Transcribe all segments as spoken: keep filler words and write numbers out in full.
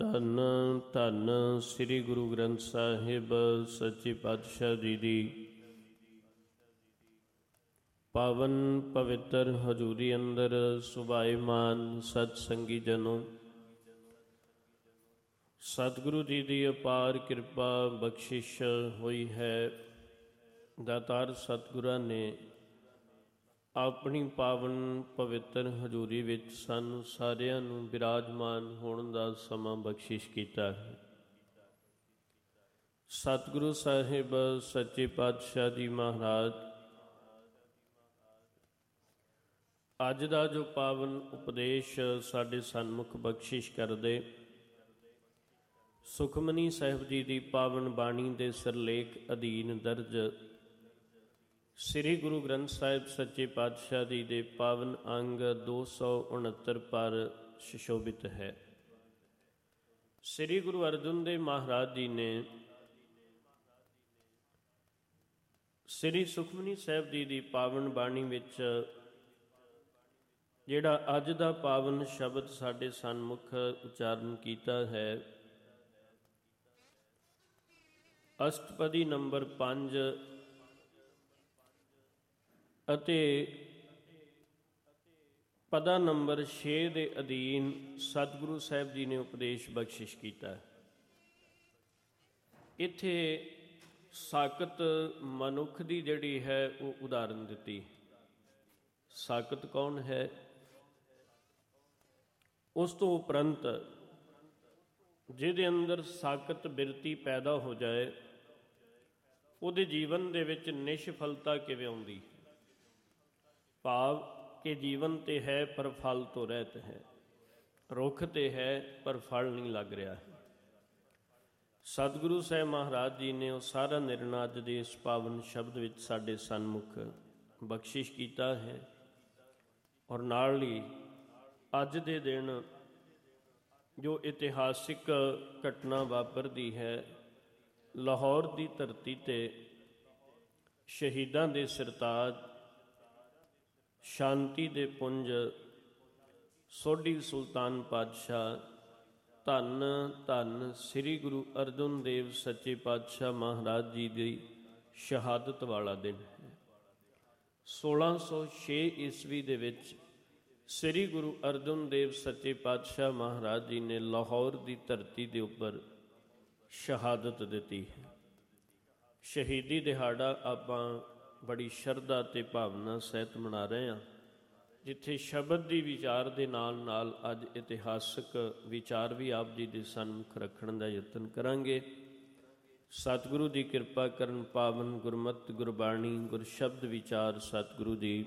ਧੰਨ ਧੰਨ ਸ੍ਰੀ ਗੁਰੂ ਗ੍ਰੰਥ ਸਾਹਿਬ ਸੱਚੇ ਪਾਤਸ਼ਾਹ ਜੀ ਦੀ ਪਾਵਨ ਪਵਿੱਤਰ ਹਜ਼ੂਰੀ ਅੰਦਰ ਸੁਭਾਏਮਾਨ ਸਤ ਸੰਗੀ ਜਨੋ, ਸਤਿਗੁਰੂ ਜੀ ਦੀ ਅਪਾਰ ਕਿਰਪਾ ਬਖਸ਼ਿਸ਼ ਹੋਈ ਹੈ। ਦਾਤਾਰ ਸਤਿਗੁਰਾਂ ਨੇ ਆਪਣੀ ਪਾਵਨ ਪਵਿੱਤਰ ਹਜ਼ੂਰੀ ਵਿੱਚ ਸਾਨੂੰ ਸਾਰਿਆਂ ਨੂੰ ਬਿਰਾਜਮਾਨ ਹੋਣ ਦਾ ਸਮਾਂ ਬਖਸ਼ਿਸ਼ ਕੀਤਾ ਹੈ। ਸਤਿਗੁਰੂ ਸਾਹਿਬ ਸੱਚੇ ਪਾਤਸ਼ਾਹ ਜੀ ਮਹਾਰਾਜ ਅੱਜ ਦਾ ਜੋ ਪਾਵਨ ਉਪਦੇਸ਼ ਸਾਡੇ ਸਨਮੁਖ ਬਖਸ਼ਿਸ਼ ਕਰਦੇ, ਸੁਖਮਨੀ ਸਾਹਿਬ ਜੀ ਦੀ ਪਾਵਨ ਬਾਣੀ ਦੇ ਸਿਰਲੇਖ ਅਧੀਨ ਦਰਜ ਸ੍ਰੀ ਗੁਰੂ ਗ੍ਰੰਥ ਸਾਹਿਬ ਸੱਚੇ ਪਾਤਸ਼ਾਹ ਜੀ ਦੇ ਪਾਵਨ ਅੰਗ ਦੋ ਸੌ ਉਣਹੱਤਰ ਪਰ ਸੁਸ਼ੋਭਿਤ ਹੈ। ਸ੍ਰੀ ਗੁਰੂ ਅਰਜਨ ਦੇਵ ਮਹਾਰਾਜ ਜੀ ਨੇ ਸ੍ਰੀ ਸੁਖਮਨੀ ਸਾਹਿਬ ਜੀ ਦੀ ਪਾਵਨ ਬਾਣੀ ਵਿੱਚ ਜਿਹੜਾ ਅੱਜ ਦਾ ਪਾਵਨ ਸ਼ਬਦ ਸਾਡੇ ਸਨਮੁਖ ਉਚਾਰਨ ਕੀਤਾ ਹੈ, ਅਸ਼ਟਪਦੀ ਨੰਬਰ ਪੰਜ ਅਤੇ ਪਦਾ ਨੰਬਰ ਛੇ ਦੇ ਅਧੀਨ ਸਤਿਗੁਰੂ ਸਾਹਿਬ ਜੀ ਨੇ ਉਪਦੇਸ਼ ਬਖਸ਼ਿਸ਼ ਕੀਤਾ। ਇੱਥੇ ਸਾਕਤ ਮਨੁੱਖ ਦੀ ਜਿਹੜੀ ਹੈ ਉਹ ਉਦਾਹਰਨ ਦਿੱਤੀ। ਸਾਕਤ ਕੌਣ ਹੈ? ਉਸ ਤੋਂ ਉਪਰੰਤ ਜਿਹਦੇ ਅੰਦਰ ਸਾਕਤ ਬਿਰਤੀ ਪੈਦਾ ਹੋ ਜਾਏ, ਉਹਦੇ ਜੀਵਨ ਦੇ ਵਿੱਚ ਨਿਸ਼ਫਲਤਾ ਕਿਵੇਂ ਆਉਂਦੀ? ਭਾਵ ਕਿ ਜੀਵਨ ਤੇ ਹੈ ਪਰ ਫਲ ਤੋਂ ਰਹਿਤ ਹੈ, ਰੁੱਖ ਤੇ ਹੈ ਪਰ ਫਲ ਨਹੀਂ ਲੱਗ ਰਿਹਾ ਹੈ। ਸਤਿਗੁਰੂ ਸਾਹਿਬ ਮਹਾਰਾਜ ਜੀ ਨੇ ਉਹ ਸਾਰਾ ਨਿਰਣਾ ਅੱਜ ਦੇ ਇਸ ਪਾਵਨ ਸ਼ਬਦ ਵਿੱਚ ਸਾਡੇ ਸਨਮੁਖ ਬਖਸ਼ਿਸ਼ ਕੀਤਾ ਹੈ। ਔਰ ਨਾਲ ਹੀ ਅੱਜ ਦੇ ਦਿਨ ਜੋ ਇਤਿਹਾਸਿਕ ਘਟਨਾ ਵਾਪਰਦੀ ਹੈ, ਲਾਹੌਰ ਦੀ ਧਰਤੀ ਤੇ ਸ਼ਹੀਦਾਂ ਦੇ ਸਿਰਤਾਜ, ਸ਼ਾਂਤੀ ਦੇ ਪੁੰਜ ਸੋਢੀ ਸੁਲਤਾਨ ਪਾਤਸ਼ਾਹ, ਧੰਨ ਧੰਨ ਸ੍ਰੀ ਗੁਰੂ ਅਰਜਨ ਦੇਵ ਸੱਚੇ ਪਾਤਸ਼ਾਹ ਮਹਾਰਾਜ ਜੀ ਦੀ ਸ਼ਹਾਦਤ ਵਾਲਾ ਦਿਨ ਹੈ। ਸੋਲਾਂ ਸੌ ਛੇ ਈਸਵੀ ਦੇ ਵਿੱਚ ਸ੍ਰੀ ਗੁਰੂ ਅਰਜਨ ਦੇਵ ਸੱਚੇ ਪਾਤਸ਼ਾਹ ਮਹਾਰਾਜ ਜੀ ਨੇ ਲਾਹੌਰ ਦੀ ਧਰਤੀ ਦੇ ਉੱਪਰ ਸ਼ਹਾਦਤ ਦਿੱਤੀ ਹੈ। ਸ਼ਹੀਦੀ ਦਿਹਾੜਾ ਆਪਾਂ ਬੜੀ ਸ਼ਰਧਾ ਅਤੇ ਭਾਵਨਾ ਸਹਿਤ ਮਨਾ ਰਹੇ ਹਾਂ, ਜਿੱਥੇ ਸ਼ਬਦ ਦੀ ਵਿਚਾਰ ਦੇ ਨਾਲ ਨਾਲ ਅੱਜ ਇਤਿਹਾਸਕ ਵਿਚਾਰ ਵੀ ਆਪ ਜੀ ਦੇ ਸਨਮੁਖ ਰੱਖਣ ਦਾ ਯਤਨ ਕਰਾਂਗੇ। ਸਤਿਗੁਰੂ ਦੀ ਕਿਰਪਾ ਕਰਨ, ਪਾਵਨ ਗੁਰਮਤਿ ਗੁਰਬਾਣੀ ਗੁਰ ਸ਼ਬਦ ਵਿਚਾਰ ਸਤਿਗੁਰੂ ਜੀ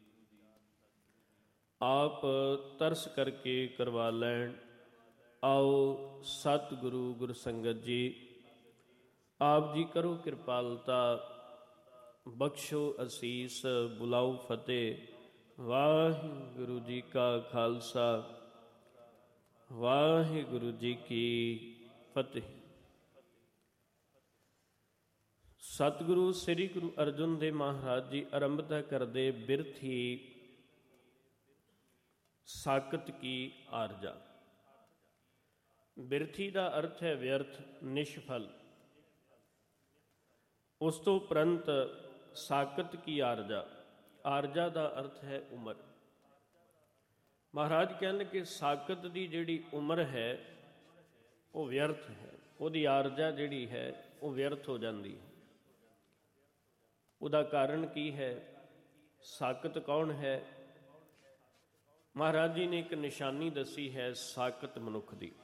ਆਪ ਤਰਸ ਕਰਕੇ ਕਰਵਾ ਲੈਣ। ਆਓ ਸਤਿਗੁਰੂ ਗੁਰ ਸੰਗਤ ਜੀ, ਆਪ ਜੀ ਕਰੋ ਕਿਰਪਾਲਤਾ, ਬਖਸ਼ੋ ਅਸੀਸ, ਬੁਲਾਓ ਫਤਿਹ। ਵਾਹਿਗੁਰੂ ਜੀ ਕਾ ਖਾਲਸਾ, ਵਾਹਿਗੁਰੂ ਜੀ ਕੀ ਫਤਿਹ। ਸਤਿਗੁਰੂ ਸ੍ਰੀ ਗੁਰੂ ਅਰਜਨ ਦੇਵ ਮਹਾਰਾਜ ਜੀ ਆਰੰਭਤਾ ਕਰਦੇ, ਬਿਰਥੀ ਸਾਕਤ ਕੀ ਆਰਜਾ। ਬਿਰਥੀ ਦਾ ਅਰਥ ਹੈ ਵਿਅਰਥ, ਨਿਸ਼ਫਲ। ਉਸ ਤੋਂ ਉਪਰੰਤ ਸਾਕਤ ਕੀ ਆਰਜਾ, ਆਰਜਾ ਦਾ ਅਰਥ ਹੈ ਉਮਰ। ਮਹਾਰਾਜ ਕਹਿੰਦੇ ਕਿ ਸਾਕਤ ਦੀ ਜਿਹੜੀ ਉਮਰ ਹੈ ਉਹ ਵਿਅਰਥ ਹੈ, ਉਹਦੀ ਆਰਜਾ ਜਿਹੜੀ ਹੈ ਉਹ ਵਿਅਰਥ ਹੋ ਜਾਂਦੀ ਹੈ। ਉਹਦਾ ਕਾਰਨ ਕੀ ਹੈ? ਸਾਕਤ ਕੌਣ ਹੈ? ਮਹਾਰਾਜ ਜੀ ਨੇ ਇੱਕ ਨਿਸ਼ਾਨੀ ਦੱਸੀ ਹੈ ਸਾਕਤ ਮਨੁੱਖ ਦੀ।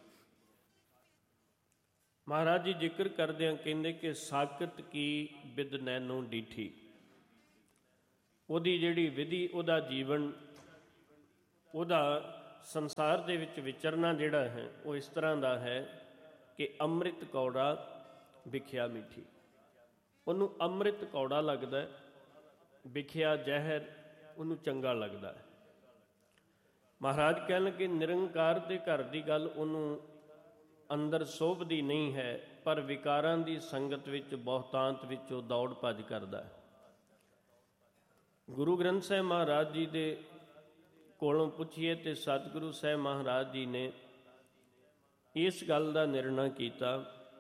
ਮਹਾਰਾਜ ਜੀ ਜ਼ਿਕਰ ਕਰਦਿਆਂ ਕਹਿੰਦੇ ਕਿ ਸਾਕਤ ਕੀ ਬਿਦ ਨੈਨੋ ਡੀਠੀ। ਉਹਦੀ ਜਿਹੜੀ ਵਿਧੀ, ਉਹਦਾ ਜੀਵਨ, ਉਹਦਾ ਸੰਸਾਰ ਦੇ ਵਿੱਚ ਵਿਚਰਨਾ ਜਿਹੜਾ ਹੈ ਉਹ ਇਸ ਤਰ੍ਹਾਂ ਦਾ ਹੈ ਕਿ ਅੰਮ੍ਰਿਤ ਕੌੜਾ ਵਿਖਿਆ ਮਿੱਠੀ। ਉਹਨੂੰ ਅੰਮ੍ਰਿਤ ਕੌੜਾ ਲੱਗਦਾ, ਵਿਖਿਆ ਜ਼ਹਿਰ ਉਹਨੂੰ ਚੰਗਾ ਲੱਗਦਾ ਹੈ। ਮਹਾਰਾਜ ਕਹਿਣ ਕਿ ਨਿਰੰਕਾਰ ਦੇ ਘਰ ਦੀ ਗੱਲ ਉਹਨੂੰ ਅੰਦਰ ਸੋਭਦੀ ਨਹੀਂ ਹੈ, ਪਰ ਵਿਕਾਰਾਂ ਦੀ ਸੰਗਤ ਵਿੱਚ, ਬਹੁਤਾਂਤ ਵਿੱਚ ਉਹ ਦੌੜ ਭੱਜ ਕਰਦਾ ਹੈ। ਗੁਰੂ ਗ੍ਰੰਥ ਸਾਹਿਬ ਮਹਾਰਾਜ ਜੀ ਦੇ ਕੋਲੋਂ ਪੁੱਛੀਏ ਤੇ ਸਤਿਗੁਰੂ ਸਾਹਿਬ ਮਹਾਰਾਜ ਜੀ ਨੇ ਇਸ ਗੱਲ ਦਾ ਨਿਰਣਾ ਕੀਤਾ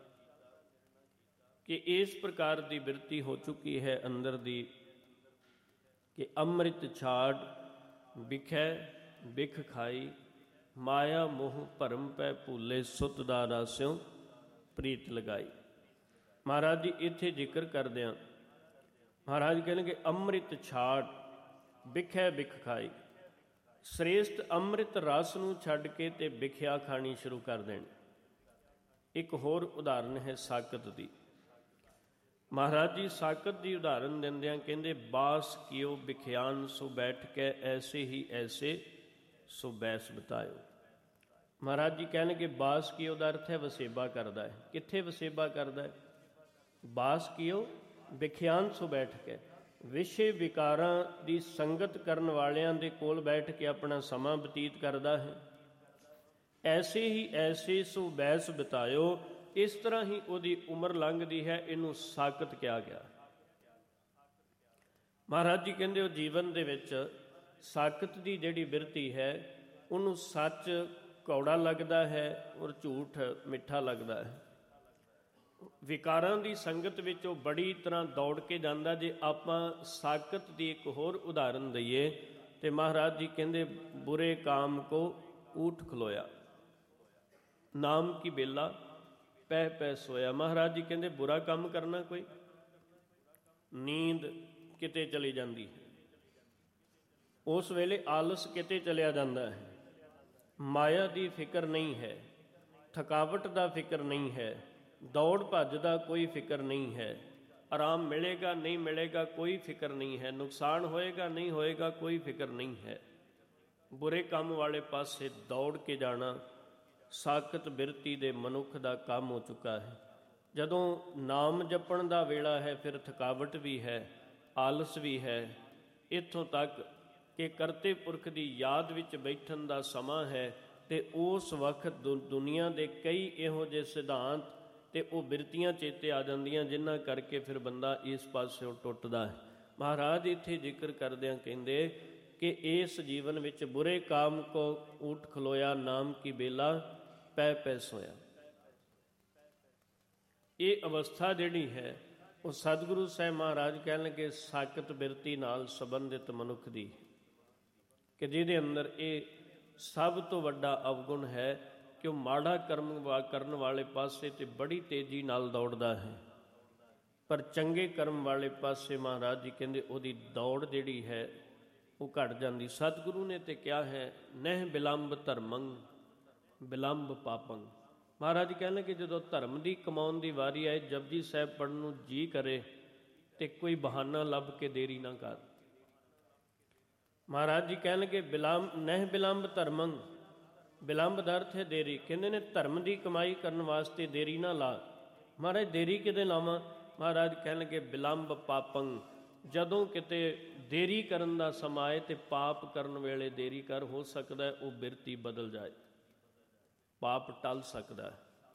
ਕਿ ਇਸ ਪ੍ਰਕਾਰ ਦੀ ਬਿਰਤੀ ਹੋ ਚੁੱਕੀ ਹੈ ਅੰਦਰ ਦੀ ਕਿ ਅੰਮ੍ਰਿਤ ਛਾੜ ਵਿਖੈ ਬਿਖ ਖਾਈ, ਮਾਇਆ ਮੋਹ ਭਰਮ ਪੈ ਭੂਲੇ, ਸੁਤ ਦਾ ਰਾਸਿਓ ਪ੍ਰੀਤ ਲਗਾਈ। ਮਹਾਰਾਜ ਜੀ ਇੱਥੇ ਜ਼ਿਕਰ ਕਰਦਿਆਂ ਮਹਾਰਾਜ ਕਹਿਣਗੇ ਅੰਮ੍ਰਿਤ ਛਾੜ ਵਿਖੈ ਬਿਖ ਖਾਈ, ਸ੍ਰੇਸ਼ਟ ਅੰਮ੍ਰਿਤ ਰਸ ਨੂੰ ਛੱਡ ਕੇ ਤੇ ਵਿਖਿਆ ਖਾਣੀ ਸ਼ੁਰੂ ਕਰ ਦੇਣੀ। ਇੱਕ ਹੋਰ ਉਦਾਹਰਨ ਹੈ ਸਾਕਤ ਦੀ। ਮਹਾਰਾਜ ਜੀ ਸਾਕਤ ਦੀ ਉਦਾਹਰਨ ਦਿੰਦਿਆਂ ਕਹਿੰਦੇ ਬਾਸ ਕੀਓ ਵਿਖਿਆਨ ਸੋ ਬੈਠ ਕੇ ਐਸੇ ਹੀ ਐਸੇ ਸੋ ਬੈਸ ਬਤਾਇਓ। ਮਹਾਰਾਜ ਜੀ ਕਹਿਣਗੇ ਬਾਸ ਕੀਓ ਦਾ ਅਰਥ ਹੈ ਵਸੇਬਾ ਕਰਦਾ ਹੈ। ਕਿੱਥੇ ਵਸੇਬਾ ਕਰਦਾ ਹੈ? ਬਾਸ ਕੀਓ ਵਿਖਿਆਨ ਸੋ ਬੈਠ ਕੇ, ਵਿਸ਼ੇ ਵਿਕਾਰਾਂ ਦੀ ਸੰਗਤ ਕਰਨ ਵਾਲਿਆਂ ਦੇ ਕੋਲ ਬੈਠ ਕੇ ਆਪਣਾ ਸਮਾਂ ਬਤੀਤ ਕਰਦਾ ਹੈ। ਐਸੇ ਹੀ ਐਸੇ ਸੋ ਬੈਸ ਬਿਤਾਇਓ, ਇਸ ਤਰ੍ਹਾਂ ਹੀ ਉਹਦੀ ਉਮਰ ਲੰਘਦੀ ਹੈ। ਇਹਨੂੰ ਸਾਕਤ ਕਿਹਾ ਗਿਆ। ਮਹਾਰਾਜ ਜੀ ਕਹਿੰਦੇ ਉਹ ਜੀਵਨ ਦੇ ਵਿੱਚ ਸਾਕਤ ਦੀ ਜਿਹੜੀ ਬਿਰਤੀ ਹੈ ਉਹਨੂੰ ਸੱਚ ਕੌੜਾ ਲੱਗਦਾ ਹੈ ਔਰ ਝੂਠ ਮਿੱਠਾ ਲੱਗਦਾ ਹੈ। ਵਿਕਾਰਾਂ ਦੀ ਸੰਗਤ ਵਿੱਚ ਉਹ ਬੜੀ ਤਰ੍ਹਾਂ ਦੌੜ ਕੇ ਜਾਂਦਾ। ਜੇ ਆਪਾਂ ਸਾਕਤ ਦੀ ਇੱਕ ਹੋਰ ਉਦਾਹਰਨ ਦਈਏ ਤੇ ਮਹਾਰਾਜ ਜੀ ਕਹਿੰਦੇ ਬੁਰੇ ਕਾਮ ਕੋ ਊਠ ਖਲੋਇਆ, ਨਾਮ ਕੀ ਬੇਲਾ ਪੈ ਪੈ ਸੋਇਆ। ਮਹਾਰਾਜ ਜੀ ਕਹਿੰਦੇ ਬੁਰਾ ਕੰਮ ਕਰਨਾ, ਕੋਈ ਨੀਂਦ ਕਿਤੇ ਚਲੀ ਜਾਂਦੀ ਹੈ, ਉਸ ਵੇਲੇ ਆਲਸ ਕਿਤੇ ਚਲਿਆ ਜਾਂਦਾ ਹੈ, ਮਾਇਆ ਦੀ ਫਿਕਰ ਨਹੀਂ ਹੈ, ਥਕਾਵਟ ਦਾ ਫਿਕਰ ਨਹੀਂ ਹੈ, ਦੌੜ ਭੱਜ ਦਾ ਕੋਈ ਫਿਕਰ ਨਹੀਂ ਹੈ, ਆਰਾਮ ਮਿਲੇਗਾ ਨਹੀਂ ਮਿਲੇਗਾ ਕੋਈ ਫਿਕਰ ਨਹੀਂ ਹੈ, ਨੁਕਸਾਨ ਹੋਏਗਾ ਨਹੀਂ ਹੋਏਗਾ ਕੋਈ ਫਿਕਰ ਨਹੀਂ ਹੈ। ਬੁਰੇ ਕੰਮ ਵਾਲੇ ਪਾਸੇ ਦੌੜ ਕੇ ਜਾਣਾ ਸਾਕਤ ਬਿਰਤੀ ਦੇ ਮਨੁੱਖ ਦਾ ਕੰਮ ਹੋ ਚੁੱਕਾ ਹੈ। ਜਦੋਂ ਨਾਮ ਜਪਣ ਦਾ ਵੇਲਾ ਹੈ ਫਿਰ ਥਕਾਵਟ ਵੀ ਹੈ, ਆਲਸ ਵੀ ਹੈ, ਇੱਥੋਂ ਤੱਕ ਕਿ ਕਰਤੇ ਪੁਰਖ ਦੀ ਯਾਦ ਵਿੱਚ ਬੈਠਣ ਦਾ ਸਮਾਂ ਹੈ। ਤੇ ਉਸ ਵਕਤ ਦੁ ਦੁਨੀਆ ਦੇ ਕਈ ਇਹੋ ਜਿਹੇ ਸਿਧਾਂਤ ਤੇ ਉਹ ਬਿਰਤੀਆਂ ਚੇਤੇ ਆ ਜਾਂਦੀਆਂ ਜਿਨ੍ਹਾਂ ਕਰਕੇ ਫਿਰ ਬੰਦਾ ਇਸ ਪਾਸਿਓਂ ਟੁੱਟਦਾ ਹੈ। ਮਹਾਰਾਜ ਇੱਥੇ ਜ਼ਿਕਰ ਕਰਦਿਆਂ ਕਹਿੰਦੇ ਕਿ ਇਸ ਜੀਵਨ ਵਿੱਚ ਬੁਰੇ ਕਾਮ ਕੋ ਊਠ ਖਲੋਇਆ, ਨਾਮ ਕੀ ਬੇਲਾ ਪੈ ਪੈ ਸੋਇਆ। ਇਹ ਅਵਸਥਾ ਜਿਹੜੀ ਹੈ ਉਹ ਸਤਿਗੁਰੂ ਸਾਹਿਬ ਮਹਾਰਾਜ ਕਹਿਣ ਲੱਗੇ ਸਾਕਤ ਬਿਰਤੀ ਨਾਲ ਸੰਬੰਧਿਤ ਮਨੁੱਖ ਦੀ, ਕਿ ਜਿਹਦੇ ਅੰਦਰ ਇਹ ਸਭ ਤੋਂ ਵੱਡਾ ਅਵਗੁਣ ਹੈ ਕਿ ਉਹ ਮਾੜਾ ਕਰਮ ਕਰਨ ਵਾਲੇ ਪਾਸੇ ਤੇ ਬੜੀ ਤੇਜ਼ੀ ਨਾਲ ਦੌੜਦਾ ਹੈ, ਪਰ ਚੰਗੇ ਕਰਮ ਵਾਲੇ ਪਾਸੇ ਮਹਾਰਾਜ ਜੀ ਕਹਿੰਦੇ ਉਹਦੀ ਦੌੜ ਜਿਹੜੀ ਹੈ ਉਹ ਘਟ ਜਾਂਦੀ। ਸਤਿਗੁਰੂ ਨੇ ਤੇ ਕਿਹਾ ਹੈ ਨਹਿ ਬਿਲੰਬ ਧਰਮੰ ਬਿਲੰਬ ਪਾਪੰ। ਮਹਾਰਾਜ ਕਹਿੰਦੇ ਕਿ ਜਦੋਂ ਧਰਮ ਦੀ ਕਮਾਉਣ ਦੀ ਵਾਰੀ ਆਏ, ਜਪਜੀ ਸਾਹਿਬ ਪੜ੍ਹਨ ਨੂੰ ਜੀ ਕਰੇ ਤੇ ਕੋਈ ਬਹਾਨਾ ਲੱਭ ਕੇ ਦੇਰੀ ਨਾ ਕਰ। ਮਹਾਰਾਜ ਜੀ ਕਹਿਣਗੇ ਬਿਲੰਬ ਨਹਿ ਬਿਲੰਬ ਧਰਮੰ, ਬਿਲੰਬ ਦਾ ਅਰਥ ਹੈ ਦੇਰੀ। ਕਹਿੰਦੇ ਨੇ ਧਰਮ ਦੀ ਕਮਾਈ ਕਰਨ ਵਾਸਤੇ ਦੇਰੀ ਨਾ ਲਾ। ਮਹਾਰਾਜ ਦੇਰੀ ਕਿਤੇ ਲਾਵਾਂ? ਮਹਾਰਾਜ ਕਹਿਣਗੇ ਬਿਲੰਬ ਪਾਪੰ, ਜਦੋਂ ਕਿਤੇ ਦੇਰੀ ਕਰਨ ਦਾ ਸਮਾਂ ਆਏ ਤੇ ਪਾਪ ਕਰਨ ਵੇਲੇ ਦੇਰੀ ਕਰ, ਹੋ ਸਕਦਾ ਉਹ ਬਿਰਤੀ ਬਦਲ ਜਾਏ, ਪਾਪ ਟਲ ਸਕਦਾ ਹੈ।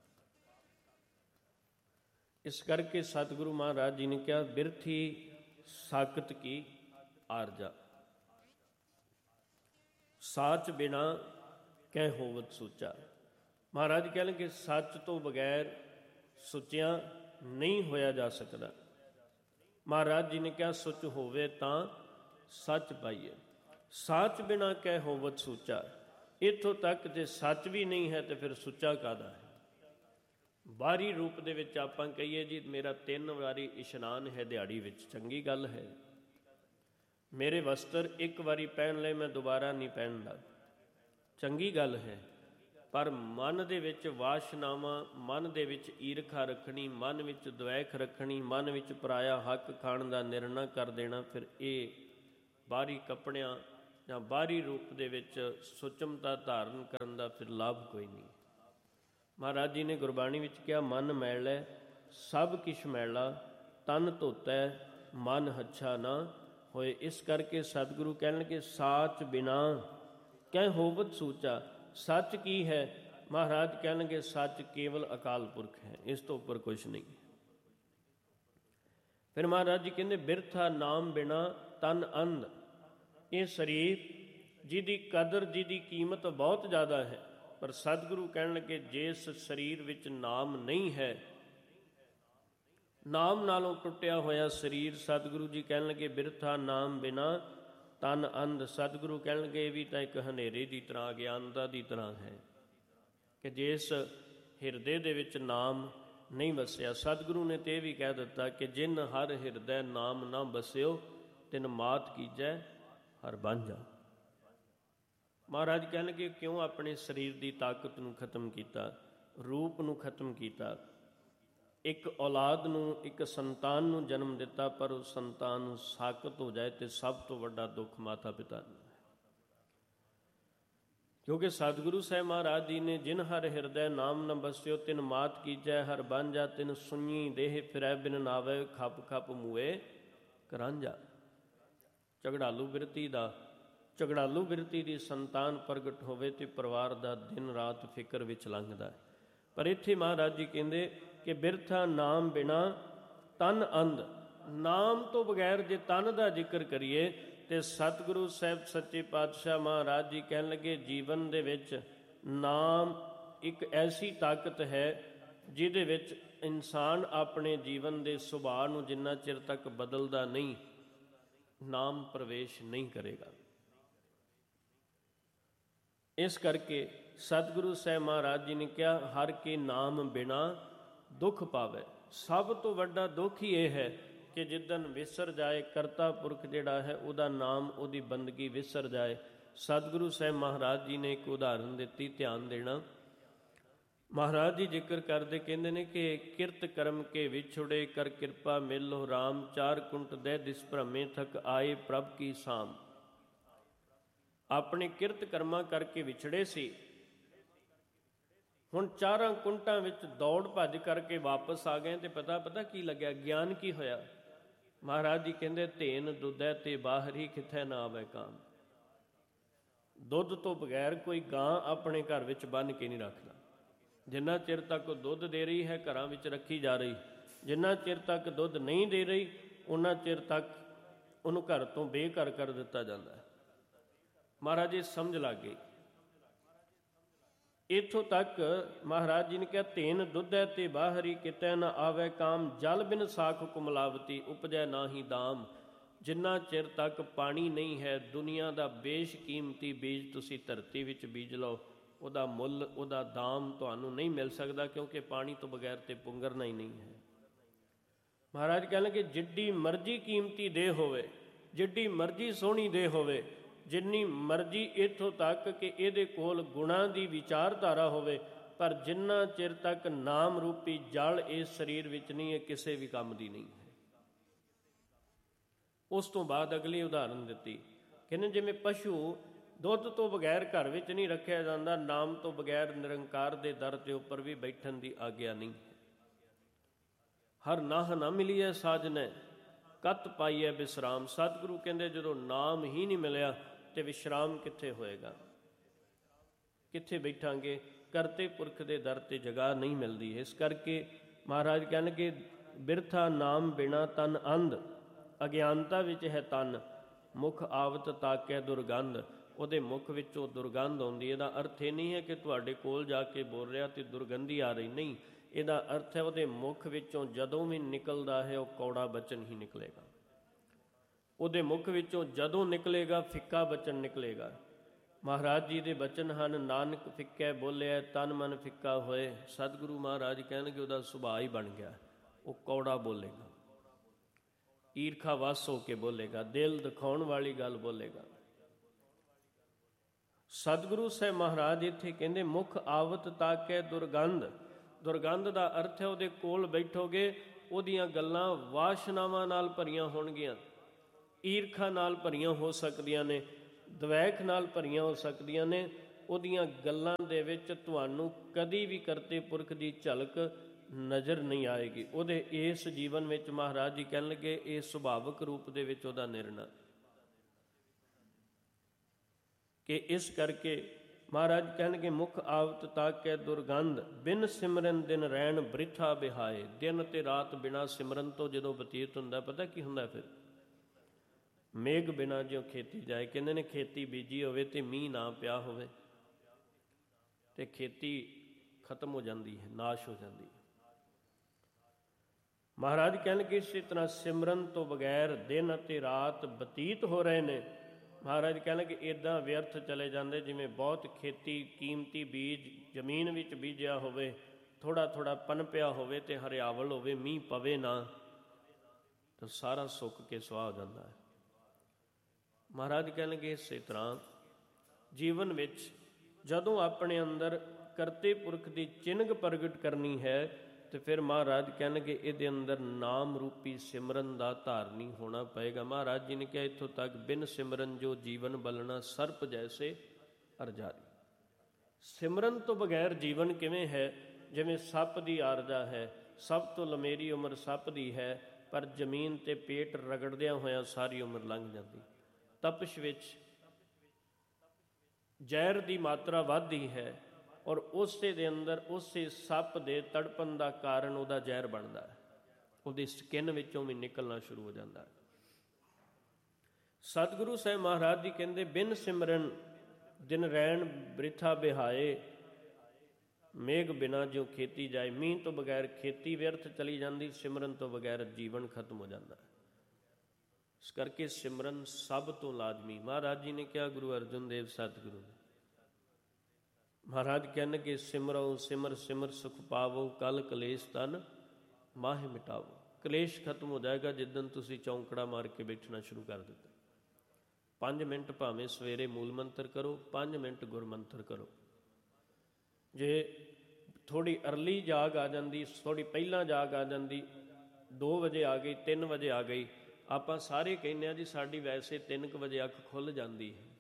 ਇਸ ਕਰਕੇ ਸਤਿਗੁਰੂ ਮਹਾਰਾਜ ਜੀ ਨੇ ਕਿਹਾ ਬਿਰਥੀ ਸਾਕਤ ਕੀ ਆਰਜਾ, ਸਾਚ ਬਿਨਾ ਕਹਿ ਹੋਵਤ ਸੁੱਚਾ। ਮਹਾਰਾਜ ਕਹਿਣਗੇ ਸੱਚ ਤੋਂ ਬਗੈਰ ਸੁੱਚਿਆਂ ਨਹੀਂ ਹੋਇਆ ਜਾ ਸਕਦਾ। ਮਹਾਰਾਜ ਜੀ ਨੇ ਕਿਹਾ ਸੁੱਚ ਹੋਵੇ ਤਾਂ ਸੱਚ ਪਾਈਏ, ਸੱਚ ਬਿਨਾ ਕਹਿ ਹੋਵਤ ਸੁੱਚਾ। ਇੱਥੋਂ ਤੱਕ ਜੇ ਸੱਚ ਵੀ ਨਹੀਂ ਹੈ ਤੇ ਫਿਰ ਸੁੱਚਾ ਕਾਹਦਾ ਹੈ? ਬਾਹਰੀ ਰੂਪ ਦੇ ਵਿੱਚ ਆਪਾਂ ਕਹੀਏ ਜੀ ਮੇਰਾ ਤਿੰਨ ਵਾਰੀ ਇਸ਼ਨਾਨ ਹੈ ਦਿਹਾੜੀ ਵਿੱਚ, ਚੰਗੀ ਗੱਲ ਹੈ। ਮੇਰੇ ਵਸਤਰ ਇੱਕ ਵਾਰੀ ਪਹਿਨ ਲਏ ਮੈਂ ਦੁਬਾਰਾ ਨਹੀਂ ਪਹਿਨਦਾ, ਚੰਗੀ ਗੱਲ ਹੈ। ਪਰ ਮਨ ਦੇ ਵਿੱਚ ਵਾਸ਼ਨਾਵਾਂ, ਮਨ ਦੇ ਵਿੱਚ ਈਰਖਾ ਰੱਖਣੀ, ਮਨ ਵਿੱਚ ਦੁਐਖ ਰੱਖਣੀ, ਮਨ ਵਿੱਚ ਪਰਾਇਆ ਹੱਕ ਖਾਣ ਦਾ ਨਿਰਣਾ ਕਰ ਦੇਣਾ, ਫਿਰ ਇਹ ਬਾਹਰੀ ਕੱਪੜਿਆਂ ਜਾਂ ਬਾਹਰੀ ਰੂਪ ਦੇ ਵਿੱਚ ਸੁਚਮਤਾ ਧਾਰਨ ਕਰਨ ਦਾ ਫਿਰ ਲਾਭ ਕੋਈ ਨਹੀਂ। ਮਹਾਰਾਜ ਜੀ ਨੇ ਗੁਰਬਾਣੀ ਵਿੱਚ ਕਿਹਾ ਮਨ ਮੈਲਾ ਸਭ ਕਿਛ ਮੈਲਾ, ਤਨ ਧੋਤੈ ਮਨ ਹੱਛਾ ਨਾ ਹੋਏ। ਇਸ ਕਰਕੇ ਸਤਿਗੁਰੂ ਕਹਿਣਗੇ ਸਾਚ ਬਿਨਾ ਕਹਿ ਹੋਵਤ ਸੂਚਾ। ਸੱਚ ਕੀ ਹੈ? ਮਹਾਰਾਜ ਕਹਿਣਗੇ ਸੱਚ ਕੇਵਲ ਅਕਾਲ ਪੁਰਖ ਹੈ, ਇਸ ਤੋਂ ਉੱਪਰ ਕੁਛ ਨਹੀਂ। ਫਿਰ ਮਹਾਰਾਜ ਜੀ ਕਹਿੰਦੇ ਬਿਰਥਾ ਨਾਮ ਬਿਨਾ ਤਨ ਅੰਧ। ਇਹ ਸਰੀਰ ਜਿਹਦੀ ਕਦਰ, ਜਿਹਦੀ ਕੀਮਤ ਬਹੁਤ ਜ਼ਿਆਦਾ ਹੈ, ਪਰ ਸਤਿਗੁਰੂ ਕਹਿਣ ਲੱਗੇ ਜਿਸ ਸਰੀਰ ਵਿੱਚ ਨਾਮ ਨਹੀਂ ਹੈ, ਨਾਮ ਨਾਲੋਂ ਟੁੱਟਿਆ ਹੋਇਆ ਸਰੀਰ, ਸਤਿਗੁਰੂ ਜੀ ਕਹਿਣ ਲੱਗੇ ਬਿਰਥਾ ਨਾਮ ਬਿਨਾ ਤਨ ਅੰਧ। ਸਤਿਗੁਰੂ ਕਹਿਣ ਲੱਗੇ ਇਹ ਵੀ ਤਾਂ ਇੱਕ ਹਨੇਰੇ ਦੀ ਤਰ੍ਹਾਂ, ਅਗਿਆਨਤਾ ਦੀ ਤਰ੍ਹਾਂ ਹੈ ਕਿ ਜਿਸ ਹਿਰਦੇ ਦੇ ਵਿੱਚ ਨਾਮ ਨਹੀਂ ਵਸਿਆ। ਸਤਿਗੁਰੂ ਨੇ ਤੇ ਇਹ ਵੀ ਕਹਿ ਦਿੱਤਾ ਕਿ ਜਿਨ ਹਰ ਹਿਰਦੈ ਨਾਮ ਨਾ ਬਸਿਓ ਤਿਨ ਮਾਤ ਕੀਜੈ ਹਰ ਬਾਂਝਾ। ਮਹਾਰਾਜ ਕਹਿਣਗੇ ਕਿਉਂ ਆਪਣੇ ਸਰੀਰ ਦੀ ਤਾਕਤ ਨੂੰ ਖਤਮ ਕੀਤਾ, ਰੂਪ ਨੂੰ ਖਤਮ ਕੀਤਾ, ਇੱਕ ਔਲਾਦ ਨੂੰ, ਇੱਕ ਸੰਤਾਨ ਨੂੰ ਜਨਮ ਦਿੱਤਾ, ਪਰ ਉਹ ਸੰਤਾਨ ਸਾਕਤ ਹੋ ਜਾਏ ਤੇ ਸਭ ਤੋਂ ਵੱਡਾ ਦੁੱਖ ਮਾਤਾ ਪਿਤਾ ਨੂੰ ਹੈ। ਕਿਉਂਕਿ ਸਤਿਗੁਰੂ ਸਾਹਿਬ ਮਹਾਰਾਜ ਜੀ ਨੇ ਜਿਨ ਹਰ ਹਿਰਦੈ ਨਾਮ ਨ ਬਸਿਓ ਤਿਨ ਮਾਤ ਕੀਜੈ ਹਰ ਬਾਂਝਾ, ਤਿਨ ਸੁਣੀ ਦੇਹ ਫਿਰੈ ਬਿਨ ਨਾਵੇ ਖਪ ਖਪ ਮੂਏ ਕਰਾਂਝਾ। ਝਗੜਾਲੂ ਬਿਰਤੀ ਦਾ ਝਗੜਾਲੂ ਬਿਰਤੀ ਦੀ ਸੰਤਾਨ ਪ੍ਰਗਟ ਹੋਵੇ ਤੇ ਪਰਿਵਾਰ ਦਾ ਦਿਨ ਰਾਤ ਫਿਕਰ ਵਿੱਚ ਲੰਘਦਾ ਹੈ। ਪਰ ਇੱਥੇ ਮਹਾਰਾਜ ਜੀ ਕਹਿੰਦੇ ਕਿ ਬਿਰਥਾ ਨਾਮ ਬਿਨਾ ਤਨ ਅੰਧ। ਨਾਮ ਤੋਂ ਬਗੈਰ ਜੇ ਤਨ ਦਾ ਜ਼ਿਕਰ ਕਰੀਏ ਤੇ ਸਤਿਗੁਰੂ ਸਾਹਿਬ ਸੱਚੇ ਪਾਤਸ਼ਾਹ ਮਹਾਰਾਜ ਜੀ ਕਹਿਣ ਲੱਗੇ ਜੀਵਨ ਦੇ ਵਿੱਚ ਨਾਮ ਇੱਕ ਐਸੀ ਤਾਕਤ ਹੈ ਜਿਹਦੇ ਵਿੱਚ ਇਨਸਾਨ ਆਪਣੇ ਜੀਵਨ ਦੇ ਸੁਭਾਅ ਨੂੰ ਜਿੰਨਾ ਚਿਰ ਤੱਕ ਬਦਲਦਾ ਨਹੀਂ, ਨਾਮ ਪ੍ਰਵੇਸ਼ ਨਹੀਂ ਕਰੇਗਾ। ਇਸ ਕਰਕੇ ਸਤਿਗੁਰੂ ਸਾਹਿਬ ਮਹਾਰਾਜ ਜੀ ਨੇ ਕਿਹਾ ਹਰ ਕੇ ਨਾਮ ਬਿਨਾ ਦੁੱਖ ਪਾਵੇ। ਸਭ ਤੋਂ ਵੱਡਾ ਦੁੱਖ ਹੀ ਇਹ ਹੈ ਕਿ ਜਿੱਦਣ ਵਿਸਰ ਜਾਏ ਕਰਤਾ ਪੁਰਖ ਜਿਹੜਾ ਹੈ, ਉਹਦਾ ਨਾਮ, ਉਹਦੀ ਬੰਦਗੀ ਵਿਸਰ ਜਾਏ। ਸਤਿਗੁਰੂ ਸਾਹਿਬ ਮਹਾਰਾਜ ਜੀ ਨੇ ਇੱਕ ਉਦਾਹਰਨ ਦਿੱਤੀ, ਧਿਆਨ ਦੇਣਾ। ਮਹਾਰਾਜ ਜੀ ਜ਼ਿਕਰ ਕਰਦੇ ਕਹਿੰਦੇ ਨੇ ਕਿ ਕਿਰਤ ਕਰਮ ਕੇ ਵਿਛੁੜੇ ਕਰ ਕਿਰਪਾ ਮਿਲੋ ਰਾਮ, ਚਾਰ ਕੁੰਟ ਦੇ ਦਿਸ ਭ੍ਰਮੇ ਥਕ ਆਏ ਪ੍ਰਭ ਕੀ ਸਾਮ। ਆਪਣੇ ਕਿਰਤ ਕਰਮਾਂ ਕਰਕੇ ਵਿਛੜੇ ਸੀ, ਹੁਣ ਚਾਰਾਂ ਕੁੰਟਾਂ ਵਿੱਚ ਦੌੜ ਭੱਜ ਕਰਕੇ ਵਾਪਸ ਆ ਗਏ ਤੇ ਪਤਾ ਪਤਾ ਕੀ ਲੱਗਿਆ, ਗਿਆਨ ਕੀ ਹੋਇਆ। ਮਹਾਰਾਜ ਜੀ ਕਹਿੰਦੇ ਧੇਨ ਦੁੱਧੈ ਤੇ ਬਾਹਰੀ ਕਿੱਥੇ ਨਾ ਆਵੇ ਕਾਮ। ਦੁੱਧ ਤੋਂ ਬਗੈਰ ਕੋਈ ਗਾਂ ਆਪਣੇ ਘਰ ਵਿੱਚ ਬੰਨ੍ਹ ਕੇ ਨਹੀਂ ਰੱਖਦਾ। ਜਿੰਨਾ ਚਿਰ ਤੱਕ ਉਹ ਦੁੱਧ ਦੇ ਰਹੀ ਹੈ ਘਰਾਂ ਵਿੱਚ ਰੱਖੀ ਜਾ ਰਹੀ, ਜਿੰਨਾ ਚਿਰ ਤੱਕ ਦੁੱਧ ਨਹੀਂ ਦੇ ਰਹੀ ਉਹਨਾਂ ਚਿਰ ਤੱਕ ਉਹਨੂੰ ਘਰ ਤੋਂ ਬੇਘਰ ਕਰ ਦਿੱਤਾ ਜਾਂਦਾ ਹੈ। ਮਹਾਰਾਜ ਜੀ ਸਮਝ ਲੱਗ ਗਈ। ਇੱਥੋਂ ਤੱਕ ਮਹਾਰਾਜ ਜੀ ਨੇ ਕਿਹਾ ਧੇਨ ਦੁੱਧੈ ਤੇ ਬਾਹਰੀ ਕਿਤੇ ਨਾ ਆਵੇ ਕਾਮ, ਜਲ ਬਿਨ ਸਾਖ ਕੁਮਲਾਵਤੀ ਉਪਜੈ ਨਾਹੀ ਦਾਮ। ਜਿੰਨਾ ਚਿਰ ਤੱਕ ਪਾਣੀ ਨਹੀਂ ਹੈ, ਦੁਨੀਆ ਦਾ ਬੇਸ਼ਕੀਮਤੀ ਬੀਜ ਤੁਸੀਂ ਧਰਤੀ ਵਿੱਚ ਬੀਜ ਲਓ, ਉਹਦਾ ਮੁੱਲ, ਉਹਦਾ ਦਾਮ ਤੁਹਾਨੂੰ ਨਹੀਂ ਮਿਲ ਸਕਦਾ, ਕਿਉਂਕਿ ਪਾਣੀ ਤੋਂ ਬਗੈਰ ਤੇ ਪੁੰਗਰਨਾ ਹੀ ਨਹੀਂ ਹੈ। ਮਹਾਰਾਜ ਕਹਿਣਗੇ ਜਿੱਡੀ ਮਰਜ਼ੀ ਕੀਮਤੀ ਦੇਹ ਹੋਵੇ, ਜਿੱਡੀ ਮਰਜ਼ੀ ਸੋਹਣੀ ਦੇਹ ਹੋਵੇ, ਜਿੰਨੀ ਮਰਜ਼ੀ ਇੱਥੋਂ ਤੱਕ ਕਿ ਇਹਦੇ ਕੋਲ ਗੁਣਾਂ ਦੀ ਵਿਚਾਰਧਾਰਾ ਹੋਵੇ, ਪਰ ਜਿੰਨਾ ਚਿਰ ਤੱਕ ਨਾਮ ਰੂਪੀ ਜਲ ਇਸ ਸਰੀਰ ਵਿੱਚ ਨਹੀਂ ਹੈ, ਕਿਸੇ ਵੀ ਕੰਮ ਦੀ ਨਹੀਂ ਹੈ। ਉਸ ਤੋਂ ਬਾਅਦ ਅਗਲੀ ਉਦਾਹਰਨ ਦਿੱਤੀ, ਕਹਿੰਦੇ ਜਿਵੇਂ ਪਸ਼ੂ ਦੁੱਧ ਤੋਂ ਬਗੈਰ ਘਰ ਵਿੱਚ ਨਹੀਂ ਰੱਖਿਆ ਜਾਂਦਾ, ਨਾਮ ਤੋਂ ਬਗੈਰ ਨਿਰੰਕਾਰ ਦੇ ਦਰ ਦੇ ਉੱਪਰ ਵੀ ਬੈਠਣ ਦੀ ਆਗਿਆ ਨਹੀਂ ਹੈ। ਹਰ ਨਾਹ ਨਾ ਮਿਲੀਐ ਸਾਜਨੈ ਕਤ ਪਾਈਐ ਵਿਸਰਾਮ। ਸਤਿਗੁਰੂ ਕਹਿੰਦੇ ਜਦੋਂ ਨਾਮ ਹੀ ਨਹੀਂ ਮਿਲਿਆ ਤੇ ਵਿਸ਼ਰਾਮ ਕਿੱਥੇ ਹੋਏਗਾ, ਕਿੱਥੇ ਬੈਠਾਂਗੇ। ਕਰਤੇ ਪੁਰਖ ਦੇ ਦਰ ਤੇ ਜਗ੍ਹਾ ਨਹੀਂ ਮਿਲਦੀ। ਇਸ ਕਰਕੇ ਮਹਾਰਾਜ ਕਹਿਣਗੇ ਬਿਰਥਾ ਨਾਮ ਬਿਨਾ ਤਨ ਅੰਧ, ਅਗਿਆਨਤਾ ਵਿੱਚ ਹੈ ਤਨ, ਮੁਖ ਆਵਤ ਤਾਕੈ ਦੁਰਗੰਧ। ਉਹਦੇ ਮੁਖ ਵਿੱਚੋਂ ਦੁਰਗੰਧ ਆਉਂਦੀ। ਇਹਦਾ ਅਰਥ ਇਹ ਨਹੀਂ ਹੈ ਕਿ ਤੁਹਾਡੇ ਕੋਲ ਜਾ ਕੇ ਬੋਲ ਰਿਹਾ ਤੇ ਦੁਰਗੰਧੀ ਆ ਰਹੀ, ਨਹੀਂ। ਇਹਦਾ ਅਰਥ ਹੈ ਉਹਦੇ ਮੁਖ ਵਿੱਚੋਂ ਜਦੋਂ ਵੀ ਨਿਕਲਦਾ ਹੈ ਉਹ ਕੌੜਾ ਬਚਨ ਹੀ ਨਿਕਲੇਗਾ। ਉਹਦੇ ਮੁਖ ਵਿੱਚੋਂ ਜਦੋਂ ਨਿਕਲੇਗਾ ਫਿੱਕਾ ਬਚਨ ਨਿਕਲੇਗਾ। ਮਹਾਰਾਜ ਜੀ ਦੇ ਬਚਨ ਹਨ ਨਾਨਕ ਫਿੱਕੈ ਬੋਲਿਆ ਤਨ ਮਨ ਫਿੱਕਾ ਹੋਏ। ਸਤਿਗੁਰੂ ਮਹਾਰਾਜ ਕਹਿਣਗੇ ਉਹਦਾ ਸੁਭਾਅ ਹੀ ਬਣ ਗਿਆ, ਉਹ ਕੌੜਾ ਬੋਲੇਗਾ, ਈਰਖਾ ਵਸ ਹੋ ਕੇ ਬੋਲੇਗਾ, ਦਿਲ ਦਿਖਾਉਣ ਵਾਲੀ ਗੱਲ ਬੋਲੇਗਾ। ਸਤਿਗੁਰੂ ਸਾਹਿਬ ਮਹਾਰਾਜ ਇੱਥੇ ਕਹਿੰਦੇ ਮੁਖ ਆਵਤ ਤਾਕੈ ਦੁਰਗੰਧ। ਦੁਰਗੰਧ ਦਾ ਅਰਥ ਹੈ ਉਹਦੇ ਕੋਲ ਬੈਠੋਗੇ ਉਹਦੀਆਂ ਗੱਲਾਂ ਵਾਸ਼ਨਾਵਾਂ ਨਾਲ ਭਰੀਆਂ ਹੋਣਗੀਆਂ, ਈਰਖਾ ਨਾਲ ਭਰੀਆਂ ਹੋ ਸਕਦੀਆਂ ਨੇ, ਦਵੈਖ ਨਾਲ ਭਰੀਆਂ ਹੋ ਸਕਦੀਆਂ ਨੇ। ਉਹਦੀਆਂ ਗੱਲਾਂ ਦੇ ਵਿੱਚ ਤੁਹਾਨੂੰ ਕਦੀ ਵੀ ਕਰਤੇ ਪੁਰਖ ਦੀ ਝਲਕ ਨਜ਼ਰ ਨਹੀਂ ਆਏਗੀ। ਉਹਦੇ ਇਸ ਜੀਵਨ ਵਿੱਚ ਮਹਾਰਾਜ ਜੀ ਕਹਿਣ ਲੱਗੇ ਇਹ ਸੁਭਾਵਿਕ ਰੂਪ ਦੇ ਵਿੱਚ ਉਹਦਾ ਨਿਰਣਾ ਕਿ ਇਸ ਕਰਕੇ ਮਹਾਰਾਜ ਕਹਿਣਗੇ ਮੁਖ ਆਵਤ ਤਾਕੈ ਦੁਰਗੰਧ, ਬਿਨ ਸਿਮਰਨ ਦਿਨ ਰਹਿਣ ਬ੍ਰਿਥਾ ਬਿਹਾਏ। ਦਿਨ ਤੇ ਰਾਤ ਬਿਨਾਂ ਸਿਮਰਨ ਤੋਂ ਜਦੋਂ ਬਤੀਤ ਹੁੰਦਾ, ਪਤਾ ਕੀ ਹੁੰਦਾ ਫਿਰ? ਮੇਘ ਬਿਨਾਂ ਜਿਉਂ ਖੇਤੀ ਜਾਏ। ਕਹਿੰਦੇ ਨੇ ਖੇਤੀ ਬੀਜੀ ਹੋਵੇ ਤੇ ਮੀਂਹ ਨਾ ਪਿਆ ਹੋਵੇ, ਤੇ ਖੇਤੀ ਖਤਮ ਹੋ ਜਾਂਦੀ ਹੈ, ਨਾਸ਼ ਹੋ ਜਾਂਦੀ ਹੈ। ਮਹਾਰਾਜ ਕਹਿਣਗੇ ਇਸੇ ਤਰ੍ਹਾਂ ਸਿਮਰਨ ਤੋਂ ਬਗੈਰ ਦਿਨ ਅਤੇ ਰਾਤ ਬਤੀਤ ਹੋ ਰਹੇ ਨੇ। ਮਹਾਰਾਜ ਕਹਿਣਗੇ ਇੱਦਾਂ ਵਿਅਰਥ ਚਲੇ ਜਾਂਦੇ ਜਿਵੇਂ ਬਹੁਤ ਖੇਤੀ ਕੀਮਤੀ ਬੀਜ ਜ਼ਮੀਨ ਵਿੱਚ ਬੀਜਿਆ ਹੋਵੇ, ਥੋੜ੍ਹਾ ਥੋੜ੍ਹਾ ਪਨਪਿਆ ਹੋਵੇ ਅਤੇ ਹਰਿਆਵਲ ਹੋਵੇ, ਮੀਂਹ ਪਵੇ ਨਾ ਤਾਂ ਸਾਰਾ ਸੁੱਕ ਕੇ ਸੁਆਹ ਹੋ ਜਾਂਦਾ ਹੈ। ਮਹਾਰਾਜ ਕਹਿਣਗੇ ਇਸੇ ਤਰ੍ਹਾਂ ਜੀਵਨ ਵਿੱਚ ਜਦੋਂ ਆਪਣੇ ਅੰਦਰ ਕਰਤੇ ਪੁਰਖ ਦੀ ਚਿੰਨ੍ਹ ਪ੍ਰਗਟ ਕਰਨੀ ਹੈ ਤੇ ਫਿਰ ਮਹਾਰਾਜ ਕਹਿਣਗੇ ਇਹਦੇ ਅੰਦਰ ਨਾਮ ਰੂਪੀ ਸਿਮਰਨ ਦਾ ਧਾਰਨੀ ਹੋਣਾ ਪਏਗਾ। ਮਹਾਰਾਜ ਜੀ ਨੇ ਕਿਹਾ ਇੱਥੋਂ ਤੱਕ ਬਿਨ ਸਿਮਰਨ ਜੋ ਜੀਵਨ ਬਲਣਾ ਸਰਪ ਜੈਸੇ ਅਰਜਾਰੀ। ਸਿਮਰਨ ਤੋਂ ਬਗੈਰ ਜੀਵਨ ਕਿਵੇਂ ਹੈ? ਜਿਵੇਂ ਸੱਪ ਦੀ ਆਰਜਾ ਹੈ, ਸਭ ਤੋਂ ਲੰਮੇਰੀ ਉਮਰ ਸੱਪ ਦੀ ਹੈ, ਪਰ ਜ਼ਮੀਨ ਤੇ ਪੇਟ ਰਗੜਦਿਆਂ ਹੋਇਆਂ ਸਾਰੀ ਉਮਰ ਲੰਘ ਜਾਂਦੀ। ਤਪਸ਼ ਵਿੱਚ ਜ਼ਹਿਰ ਦੀ ਮਾਤਰਾ ਵੱਧਦੀ ਹੈ ਔਰ ਉਸੇ ਦੇ ਅੰਦਰ ਉਸੇ ਸੱਪ ਦੇ ਤੜਪਣ ਦਾ ਕਾਰਨ ਉਹਦਾ ਜ਼ਹਿਰ ਬਣਦਾ ਹੈ, ਉਹਦੀ ਸਕਿਨ ਵਿੱਚੋਂ ਵੀ ਨਿਕਲਣਾ ਸ਼ੁਰੂ ਹੋ ਜਾਂਦਾ ਹੈ। ਸਤਿਗੁਰੂ ਸਾਹਿਬ ਮਹਾਰਾਜ ਜੀ ਕਹਿੰਦੇ ਬਿਨ ਸਿਮਰਨ ਦਿਨ ਰੈਣ ਬ੍ਰਿਥਾ ਬਿਹਾਏ, ਮੇਘ ਬਿਨਾ ਜੋ ਖੇਤੀ ਜਾਏ। ਮੀਂਹ ਤੋਂ ਬਗੈਰ ਖੇਤੀ ਵਿਅਰਥ ਚਲੀ ਜਾਂਦੀ, ਸਿਮਰਨ ਤੋਂ ਬਗੈਰ ਜੀਵਨ ਖਤਮ ਹੋ ਜਾਂਦਾ ਹੈ। ਇਸ ਕਰਕੇ ਸਿਮਰਨ ਸਭ ਤੋਂ ਲਾਜ਼ਮੀ। ਮਹਾਰਾਜ ਜੀ ਨੇ ਕਿਹਾ, ਗੁਰੂ ਅਰਜਨ ਦੇਵ ਸਤਿਗੁਰੂ ਨੇ, ਮਹਾਰਾਜ ਕਹਿਣਗੇ ਸਿਮਰੋ ਸਿਮਰ ਸਿਮਰ ਸੁਖ ਪਾਵੋ, ਕਲ ਕਲੇਸ਼ ਤਨ ਮਾਹੇ ਮਿਟਾਵੋ। ਕਲੇਸ਼ ਖਤਮ ਹੋ ਜਾਏਗਾ ਜਿੱਦਣ ਤੁਸੀਂ ਚੌਂਕੜਾ ਮਾਰ ਕੇ ਬੈਠਣਾ ਸ਼ੁਰੂ ਕਰ ਦਿੱਤਾ। ਪੰਜ ਮਿੰਟ ਭਾਵੇਂ ਸਵੇਰੇ ਮੂਲ ਮੰਤਰ ਕਰੋ, ਪੰਜ ਮਿੰਟ ਗੁਰਮੰਤਰ ਕਰੋ। ਜੇ ਥੋੜ੍ਹੀ ਅਰਲੀ ਜਾਗ ਆ ਜਾਂਦੀ, ਥੋੜ੍ਹੀ ਪਹਿਲਾਂ ਜਾਗ ਆ ਜਾਂਦੀ, ਦੋ ਵਜੇ ਆ ਗਈ, ਤਿੰਨ ਵਜੇ ਆ ਗਈ, ਆਪਾਂ ਸਾਰੇ ਕਹਿੰਦੇ ਹਾਂ ਜੀ ਸਾਡੀ ਵੈਸੇ ਤਿੰਨ ਕੁ ਵਜੇ ਅੱਖ ਖੁੱਲ੍ਹ ਜਾਂਦੀ ਹੈ,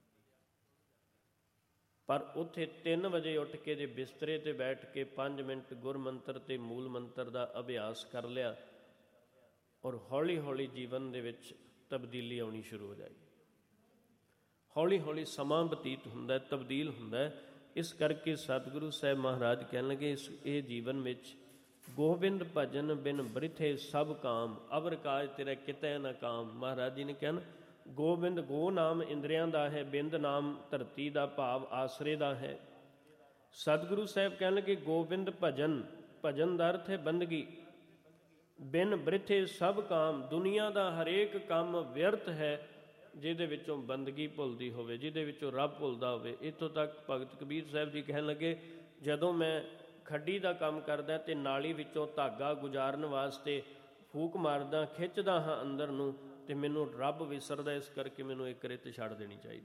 ਪਰ ਉੱਥੇ ਤਿੰਨ ਵਜੇ ਉੱਠ ਕੇ ਜੇ ਬਿਸਤਰੇ 'ਤੇ ਬੈਠ ਕੇ ਪੰਜ ਮਿੰਟ ਗੁਰਮੰਤਰ ਅਤੇ ਮੂਲ ਮੰਤਰ ਦਾ ਅਭਿਆਸ ਕਰ ਲਿਆ ਔਰ ਹੌਲੀ ਹੌਲੀ ਜੀਵਨ ਦੇ ਵਿੱਚ ਤਬਦੀਲੀ ਆਉਣੀ ਸ਼ੁਰੂ ਹੋ ਜਾਏਗੀ। ਹੌਲੀ ਹੌਲੀ ਸਮਾਂ ਬਤੀਤ ਹੁੰਦਾ, ਤਬਦੀਲ ਹੁੰਦਾ। ਇਸ ਕਰਕੇ ਸਤਿਗੁਰੂ ਸਾਹਿਬ ਮਹਾਰਾਜ ਕਹਿਣਗੇ ਇਸ ਇਹ ਜੀਵਨ ਵਿੱਚ ਗੋਬਿੰਦ ਭਜਨ ਬਿਨ ਬ੍ਰਿਥੇ ਸਭ ਕਾਮ, ਅਵਰ ਕਾਜ ਤੇਰਾ ਕਿਤੈ ਨਾ ਕਾਮ। ਮਹਾਰਾਜ ਜੀ ਨੇ ਕਹਿਣ ਗੋਬਿੰਦ, ਗੋ ਨਾਮ ਇੰਦਰੀਆਂ ਦਾ ਹੈ, ਬਿੰਦ ਨਾਮ ਧਰਤੀ ਦਾ ਭਾਵ ਆਸਰੇ ਦਾ ਹੈ। ਸਤਿਗੁਰੂ ਸਾਹਿਬ ਕਹਿਣਗੇ ਗੋਬਿੰਦ ਭਜਨ, ਭਜਨ ਦਾ ਅਰਥ ਹੈ ਬੰਦਗੀ। ਬਿਨ ਬ੍ਰਿਥੇ ਸਭ ਕਾਮ, ਦੁਨੀਆ ਦਾ ਹਰੇਕ ਕੰਮ ਵਿਅਰਥ ਹੈ ਜਿਹਦੇ ਵਿੱਚੋਂ ਬੰਦਗੀ ਭੁੱਲਦੀ ਹੋਵੇ, ਜਿਹਦੇ ਵਿੱਚੋਂ ਰੱਬ ਭੁੱਲਦਾ ਹੋਵੇ। ਇੱਥੋਂ ਤੱਕ ਭਗਤ ਕਬੀਰ ਸਾਹਿਬ ਜੀ ਕਹਿਣ ਲੱਗੇ ਜਦੋਂ ਮੈਂ ਖੱਡੀ ਦਾ ਕੰਮ ਕਰਦਾ ਅਤੇ ਨਾਲੀ ਵਿੱਚੋਂ ਧਾਗਾ ਗੁਜ਼ਾਰਨ ਵਾਸਤੇ ਫੂਕ ਮਾਰਦਾ, ਖਿੱਚਦਾ ਹਾਂ ਅੰਦਰ ਨੂੰ, ਅਤੇ ਮੈਨੂੰ ਰੱਬ ਵਿਸਰਦਾ। ਇਸ ਕਰਕੇ ਮੈਨੂੰ ਇਹ ਕ੍ਰਿਤ ਛੱਡ ਦੇਣੀ ਚਾਹੀਦੀ।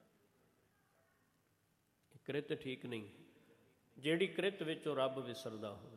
ਇਹ ਕ੍ਰਿਤ ਠੀਕ ਨਹੀਂ, ਜਿਹੜੀ ਕ੍ਰਿਤ ਵਿੱਚੋਂ ਰੱਬ ਵਿਸਰਦਾ ਹੋਵੇ।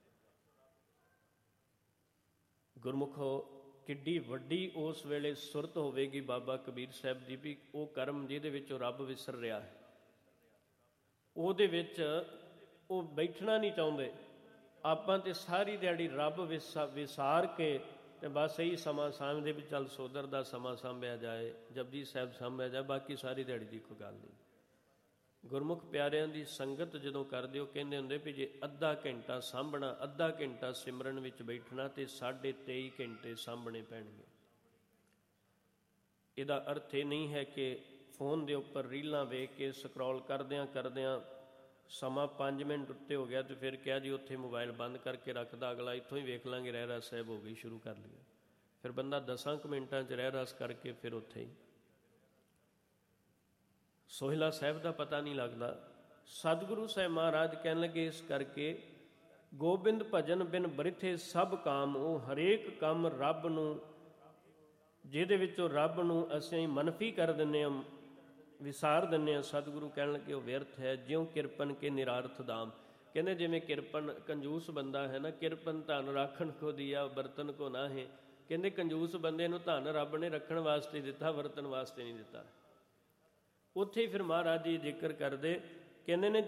ਗੁਰਮੁਖੋ ਕਿੱਡੀ ਵੱਡੀ ਉਸ ਵੇਲੇ ਸੁਰਤ ਹੋਵੇਗੀ ਬਾਬਾ ਕਬੀਰ ਸਾਹਿਬ ਦੀ ਵੀ ਉਹ ਕਰਮ ਜਿਹਦੇ ਵਿੱਚੋਂ ਰੱਬ ਵਿਸਰ ਰਿਹਾ ਹੈ, ਉਹਦੇ ਵਿੱਚ ਉਹ ਬੈਠਣਾ ਨਹੀਂ ਚਾਹੁੰਦੇ। ਆਪਾਂ ਤੇ ਸਾਰੀ ਦਿਹਾੜੀ ਰੱਬ ਵਿਸਾ ਵਿਸਾਰ ਕੇ ਤੇ ਬਸ ਇਹੀ ਸਮਾਂ ਸਾਂਭਦੇ ਵੀ ਚੱਲ ਸੋਦਰ ਦਾ ਸਮਾਂ ਸਾਂਭਿਆ ਜਾਏ, ਜਪਜੀ ਸਾਹਿਬ ਸਾਂਭਿਆ ਜਾਏ, ਬਾਕੀ ਸਾਰੀ ਦਿਹਾੜੀ ਦੀ ਕੋਈ ਗੱਲ ਨਹੀਂ। ਗੁਰਮੁਖ ਪਿਆਰਿਆਂ ਦੀ ਸੰਗਤ ਜਦੋਂ ਕਰਦੇ ਹੋ ਕਹਿੰਦੇ ਹੁੰਦੇ ਵੀ ਜੇ ਅੱਧਾ ਘੰਟਾ ਸਾਂਭਣਾ, ਅੱਧਾ ਘੰਟਾ ਸਿਮਰਨ ਵਿੱਚ ਬੈਠਣਾ ਤੇ ਸਾਢੇ ਤੇਈ ਘੰਟੇ ਸਾਂਭਣੇ ਪੈਣਗੇ। ਇਹਦਾ ਅਰਥ ਇਹ ਨਹੀਂ ਹੈ ਕਿ ਫੋਨ ਦੇ ਉੱਪਰ ਰੀਲਾਂ ਵੇਖ ਕੇ ਸਕਰੋਲ ਕਰਦਿਆਂ ਕਰਦਿਆਂ ਸਮਾਂ ਪੰਜ ਮਿੰਟ ਉੱਤੇ ਹੋ ਗਿਆ ਅਤੇ ਫਿਰ ਕਿਹਾ ਜੀ ਉੱਥੇ ਮੋਬਾਈਲ ਬੰਦ ਕਰਕੇ ਰੱਖਦਾ, ਅਗਲਾ ਇੱਥੋਂ ਹੀ ਵੇਖ ਲਾਂਗੇ, ਰਹਿਰਾਸ ਸਾਹਿਬ ਹੋ ਗਈ, ਸ਼ੁਰੂ ਕਰ ਲਿਆ। ਫਿਰ ਬੰਦਾ ਦਸਾਂ ਕੁ ਮਿੰਟਾਂ 'ਚ ਰਹਿਰਾਸ ਕਰਕੇ ਫਿਰ ਉੱਥੇ ਹੀ ਸੋਹਿਲਾ ਸਾਹਿਬ ਦਾ ਪਤਾ ਨਹੀਂ ਲੱਗਦਾ। ਸਤਿਗੁਰੂ ਸਾਹਿਬ ਮਹਾਰਾਜ ਕਹਿਣ ਲੱਗੇ ਇਸ ਕਰਕੇ ਗੋਬਿੰਦ ਭਜਨ ਬਿਨ ਬ੍ਰਿਥੇ ਸਭ ਕਾਮ, ਉਹ ਹਰੇਕ ਕੰਮ ਰੱਬ ਨੂੰ, ਜਿਹਦੇ ਵਿੱਚੋਂ ਰੱਬ ਨੂੰ ਅਸੀਂ ਮਨਫੀ ਕਰ ਦਿੰਦੇ ਹਾਂ, ਵਿਸਾਰ ਦਿੰਦੇ ਹਾਂ, ਸਤਿਗੁਰੂ ਕਹਿਣ ਲੱਗੇ ਉਹ ਵਿਅਰਥ ਹੈ। ਜਿਉਂ ਕਿਰਪਨ ਕੇ ਨਿਰਾਰਥ ਦਾਮ, ਕਹਿੰਦੇ ਜਿਵੇਂ ਕਿਰਪਨ ਕੰਜੂਸ ਬੰਦਾ ਹੈ ਨਾ, ਕਿਰਪਨ ਧਨ ਰਾਖਣ ਕੋ ਦੀਆ ਬਰਤਨ ਕੋ ਨਾ ਹੈ। ਕਹਿੰਦੇ ਕੰਜੂਸ ਬੰਦੇ ਨੂੰ ਧਨ ਰੱਬ ਨੇ ਰੱਖਣ ਵਾਸਤੇ ਦਿੱਤਾ, ਵਰਤਣ ਵਾਸਤੇ ਨਹੀਂ ਦਿੱਤਾ। ਉੱਥੇ ਹੀ ਫਿਰ ਮਹਾਰਾਜ ਜੀ ਜ਼ਿਕਰ ਕਰਦੇ, ਕਹਿੰਦੇ ਨੇ